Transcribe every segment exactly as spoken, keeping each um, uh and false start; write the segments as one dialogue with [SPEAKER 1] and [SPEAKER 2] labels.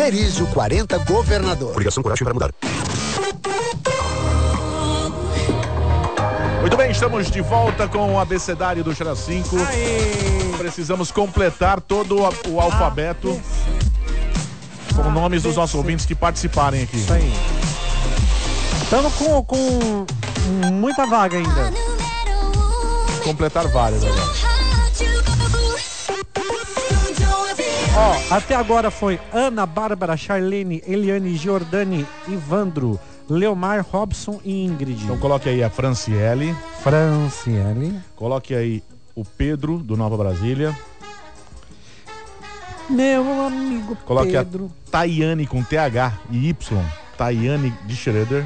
[SPEAKER 1] Merizio quarenta Governador.
[SPEAKER 2] Obrigação coragem para mudar.
[SPEAKER 3] Muito bem, estamos de volta com o abecedário do Xera cinco.
[SPEAKER 4] Aê.
[SPEAKER 3] Precisamos completar todo o, o alfabeto ah, com nomes dos nossos ouvintes que participarem aqui.
[SPEAKER 4] Isso aí. Estamos com, com muita vaga ainda.
[SPEAKER 3] Completar várias agora.
[SPEAKER 4] Ó, até agora foi Ana, Bárbara, Charlene, Eliane, Giordani, Ivandro, Leomar, Robson e Ingrid.
[SPEAKER 3] Então coloque aí a Franciele.
[SPEAKER 4] Franciele.
[SPEAKER 3] Coloque aí o Pedro, do Nova Brasília.
[SPEAKER 4] Meu amigo
[SPEAKER 3] coloque
[SPEAKER 4] Pedro.
[SPEAKER 3] A Tayane com T H e Y. Tayane de Schroeder.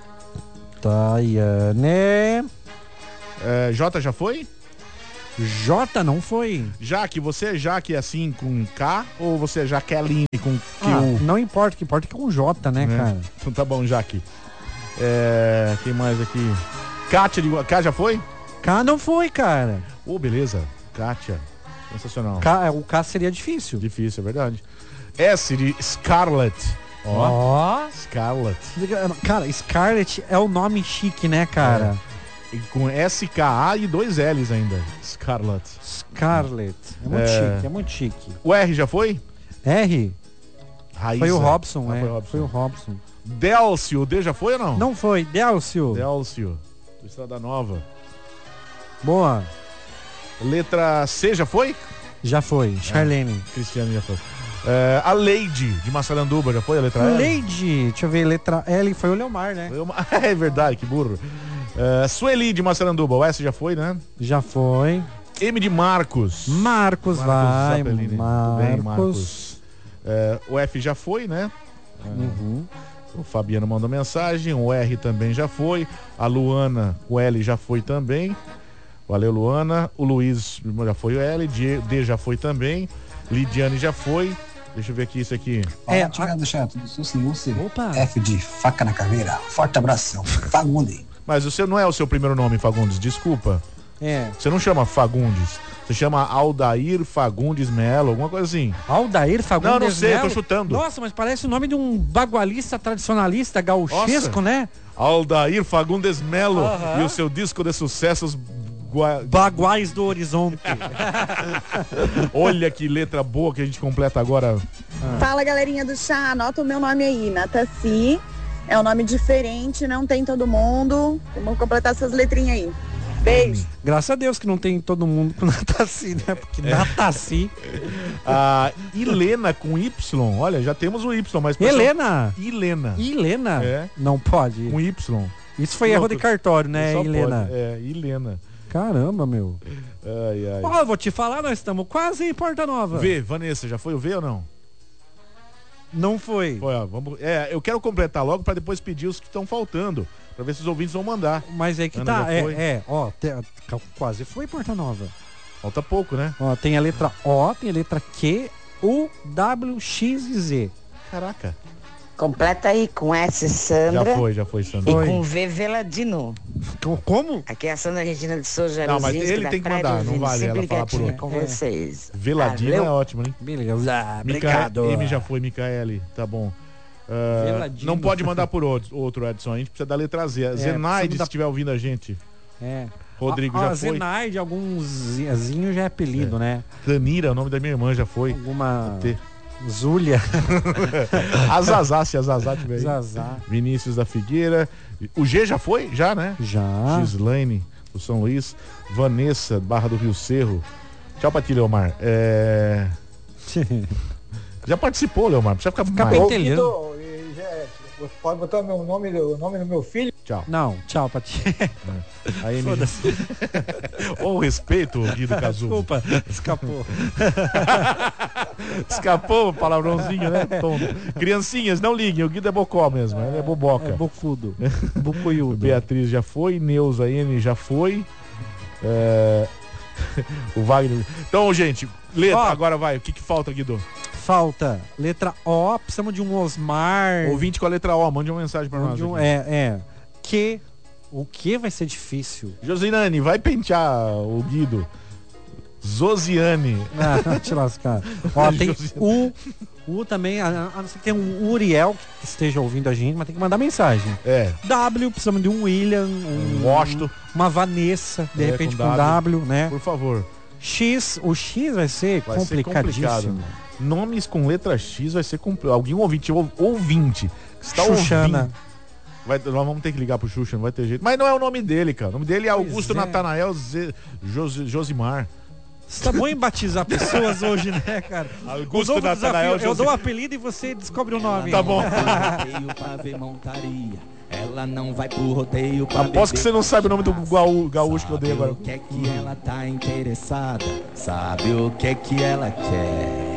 [SPEAKER 4] Tayane.
[SPEAKER 3] É, J já foi?
[SPEAKER 4] J não foi.
[SPEAKER 3] Jaque, você é Jaque assim com K ou você é Jaqueline com Q?
[SPEAKER 4] Ah, não importa, o que importa é com J, né, é. cara?
[SPEAKER 3] Então tá bom, Jaque. É, quem mais aqui? Kátia de K já foi?
[SPEAKER 4] K não foi, cara.
[SPEAKER 3] Ô, oh, beleza. Kátia. Sensacional.
[SPEAKER 4] K, o K seria difícil.
[SPEAKER 3] Difícil, é verdade. S de Scarlett. Ó. Oh. Scarlett.
[SPEAKER 4] Cara, Scarlett é o nome chique, né, cara?
[SPEAKER 3] É. E com S K A e dois L's ainda. Scarlett.
[SPEAKER 4] Scarlett. É muito é... chique, é muito chique.
[SPEAKER 3] O R já foi?
[SPEAKER 4] R?
[SPEAKER 3] Raíssa.
[SPEAKER 4] Foi o Robson,
[SPEAKER 3] ah,
[SPEAKER 4] é.
[SPEAKER 3] Foi o Robson.
[SPEAKER 4] Foi o Robson.
[SPEAKER 3] Délcio, o D já foi ou não?
[SPEAKER 4] Não foi, Délcio.
[SPEAKER 3] Délcio. Do Estrada Nova.
[SPEAKER 4] Boa.
[SPEAKER 3] Letra C já foi?
[SPEAKER 4] Já foi, Charlene.
[SPEAKER 3] É, Cristiano já foi. É, a Leide de Massaranduba, já foi a letra L?
[SPEAKER 4] Leide, deixa eu ver, letra L foi o Leomar, né?
[SPEAKER 3] Leomar. É verdade, que burro. Uh, Sueli de Massaranduba, o S já foi, né?
[SPEAKER 4] Já foi.
[SPEAKER 3] M de Marcos.
[SPEAKER 4] Marcos, Marcos vai. Marcos.
[SPEAKER 3] Bem, Marcos. Uh, o F já foi, né?
[SPEAKER 4] Uhum.
[SPEAKER 3] O Fabiano mandou mensagem. O R também já foi. A Luana, o L já foi também. Valeu, Luana. O Luiz já foi o L. D já foi também. Lidiane já foi. Deixa eu ver aqui isso aqui.
[SPEAKER 5] É, a... chato, do seu
[SPEAKER 4] Opa.
[SPEAKER 5] F de faca na caveira. Forte abração. Fagundes.
[SPEAKER 3] Mas você não é o seu primeiro nome, Fagundes, desculpa.
[SPEAKER 4] É.
[SPEAKER 3] Você não chama Fagundes. Você chama Aldair Fagundes Melo, alguma coisa assim.
[SPEAKER 4] Aldair Fagundes Melo?
[SPEAKER 3] Não, não sei,
[SPEAKER 4] Melo?
[SPEAKER 3] tô chutando.
[SPEAKER 4] Nossa, mas parece o nome de um bagualista tradicionalista gauchesco, né?
[SPEAKER 3] Aldair Fagundes Melo.
[SPEAKER 4] Uh-huh.
[SPEAKER 3] E o seu disco de sucessos...
[SPEAKER 4] Gua... Baguais do Horizonte.
[SPEAKER 3] Olha que letra boa que a gente completa agora.
[SPEAKER 6] Ah. Fala, galerinha do chá, anota o meu nome aí, Nataci. É um nome diferente, não tem todo mundo. Vamos completar essas letrinhas aí. Beijo.
[SPEAKER 4] Graças a Deus que não tem todo mundo com Nataci, né? Porque é. Nataci.
[SPEAKER 3] Ah, Helena com Y. Olha, já temos o Y, mas...
[SPEAKER 4] Helena.
[SPEAKER 3] Helena.
[SPEAKER 4] Helena?
[SPEAKER 3] É.
[SPEAKER 4] Não pode.
[SPEAKER 3] Com Y.
[SPEAKER 4] Isso foi erro de cartório, né, Helena?
[SPEAKER 3] Pode. É, Helena.
[SPEAKER 4] Caramba, meu.
[SPEAKER 3] Ai, ai.
[SPEAKER 4] Ó, oh, vou te falar, nós estamos quase em Porta Nova.
[SPEAKER 3] V, Vanessa, já foi o V ou não?
[SPEAKER 4] Não foi.
[SPEAKER 3] Foi, ó, vamos, é, eu quero completar logo para depois pedir os que estão faltando, para ver se os ouvintes vão mandar.
[SPEAKER 4] Mas é que
[SPEAKER 3] Ana
[SPEAKER 4] tá, é, é, ó, te, quase foi Porta Nova.
[SPEAKER 3] Falta pouco, né?
[SPEAKER 4] Ó, tem a letra O, tem a letra Q, U, W, X e Z.
[SPEAKER 3] Caraca.
[SPEAKER 7] Completa aí com S, Sandra.
[SPEAKER 3] Já foi, já foi, Sandra.
[SPEAKER 7] E
[SPEAKER 3] foi.
[SPEAKER 7] com V, Veladino.
[SPEAKER 4] Como?
[SPEAKER 7] Aqui é a Sandra Regina de Souza.
[SPEAKER 3] Não, mas ele tem que mandar, não vale ela falar por outro.
[SPEAKER 7] Com é. vocês.
[SPEAKER 3] Veladino é ótimo, hein?
[SPEAKER 4] Beleza,
[SPEAKER 3] ah,
[SPEAKER 4] obrigado.
[SPEAKER 3] M já foi, Micaele, tá bom. Uh, não pode mandar por outro, outro, Edson, a gente precisa da letra Z. É, Zenaide, se estiver ouvindo a gente.
[SPEAKER 4] É.
[SPEAKER 3] Rodrigo
[SPEAKER 4] a,
[SPEAKER 3] já
[SPEAKER 4] a
[SPEAKER 3] foi.
[SPEAKER 4] Zenaide, alguns zinho já é apelido, é. né?
[SPEAKER 3] Danira, o nome da minha irmã já foi.
[SPEAKER 4] Alguma... Zúlia.
[SPEAKER 3] A Zazá, se a Zazá tiver aí.
[SPEAKER 4] Zazá.
[SPEAKER 3] Vinícius da Figueira. O G já foi? Já, né?
[SPEAKER 4] Já.
[SPEAKER 3] Gislaine, do São Luís. Vanessa, Barra do Rio Cerro. Tchau pra ti, Leomar. É... Já participou, Leomar. Precisa ficar,
[SPEAKER 4] ficar
[SPEAKER 3] mais.
[SPEAKER 4] pentelhando.
[SPEAKER 8] Você pode botar meu nome, o nome do meu filho?
[SPEAKER 3] Tchau.
[SPEAKER 4] Não, tchau pra ti.
[SPEAKER 3] É. Aí Ô, oh, respeito, Guido Cazu.
[SPEAKER 4] Desculpa, escapou.
[SPEAKER 3] Escapou, palavrãozinho, né? Tom. Criancinhas, não liguem, o Guido é bocó mesmo, ele é boboca.
[SPEAKER 4] É bocudo. Bocuiudo.
[SPEAKER 3] Beatriz já foi, Neuza N já foi. É... o Wagner. Então, gente, letra, oh. agora vai. O que, que falta, Guido?
[SPEAKER 4] Falta letra O, precisamos de um Osmar.
[SPEAKER 3] Ouvinte com a letra O, mande uma mensagem pra nós.
[SPEAKER 4] Um, é, é. Que. O que vai ser difícil?
[SPEAKER 3] Josinane, vai pentear o Guido. Zosiane.
[SPEAKER 4] Ah, te lascar. Ó, tem U, O também, a, a não ser que tenha um Uriel que esteja ouvindo a gente, mas tem que mandar mensagem.
[SPEAKER 3] É.
[SPEAKER 4] W, precisamos de um William, um,
[SPEAKER 3] Um Washington.
[SPEAKER 4] uma Vanessa, de
[SPEAKER 3] É,
[SPEAKER 4] repente
[SPEAKER 3] com
[SPEAKER 4] com W,
[SPEAKER 3] W,
[SPEAKER 4] né?
[SPEAKER 3] Por favor.
[SPEAKER 4] X, o X vai ser
[SPEAKER 3] Vai ser
[SPEAKER 4] complicadíssimo.
[SPEAKER 3] complicado. Nomes com letra X vai ser complicado. Alguém ouvinte, ou- ouvinte, que está
[SPEAKER 4] Xuxana.
[SPEAKER 3] ouvindo. Vai, nós vamos ter que ligar pro Xuxa, não vai ter jeito. Mas não é o nome dele, cara. O nome dele é
[SPEAKER 4] Pois
[SPEAKER 3] Augusto
[SPEAKER 4] é.
[SPEAKER 3] Natanael Ze- Jos- Josimar.
[SPEAKER 4] Você tá bom em batizar pessoas hoje, né, cara?
[SPEAKER 3] Augusto
[SPEAKER 4] O novo
[SPEAKER 3] Natanael
[SPEAKER 4] desafio, eu
[SPEAKER 3] Josi-
[SPEAKER 4] dou o apelido e você descobre o nome.
[SPEAKER 3] Tá bom.
[SPEAKER 2] Rodeio pra ver montaria. Ela não vai pro rodeio pra
[SPEAKER 3] Aposto que
[SPEAKER 2] beber.
[SPEAKER 3] você não sabe o nome do gaú- gaúcho que eu dei
[SPEAKER 2] Sabe
[SPEAKER 3] agora.
[SPEAKER 2] o que é que ela tá interessada? Sabe o que é que ela quer?